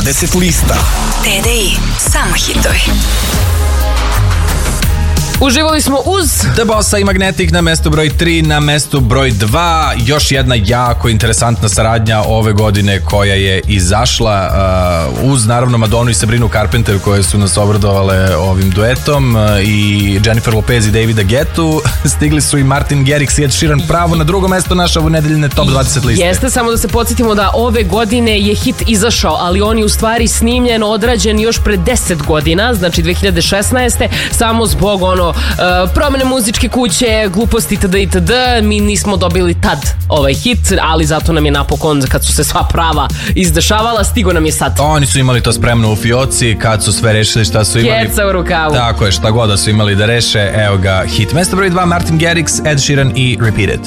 20 lista. TDI, samo hitovi. Uživali smo uz The Bossa i Magnetic na mestu broj 3, na mestu broj 2. Još jedna jako interesantna saradnja ove godine koja je izašla uz naravno Madonu i Sabrinu Carpenter koje su nas obradovale ovim duetom i Jennifer Lopez i Davida Guettu. Stigli su i Martin Garrix i Ed Sheeran pravo na drugo mesto naše nedeljne top 20 liste. Jeste, samo da se podsjetimo da ove godine je hit izašao, ali on je u stvari snimljen, odrađen još pre 10 godina, znači 2016. Samo zbog promene muzičke kuće, gluposti itd. Mi nismo dobili tad ovaj hit, ali zato nam je napokon, kad su se sva prava izdešavala, stigo nam je sad. Oni su imali to spremno u fioci, kad su sve rešili šta su imali. Keca u rukavu. Tako je, šta god da su imali da reše, evo ga hit. Mesto broj 2, Martin Garrix, Ed Sheeran i Repeat It.